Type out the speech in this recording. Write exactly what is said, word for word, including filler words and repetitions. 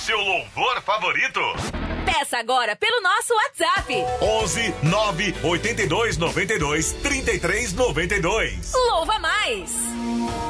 seu louvor favorito? Peça agora pelo nosso WhatsApp. onze nove oito dois nove dois três três nove dois. Louva mais!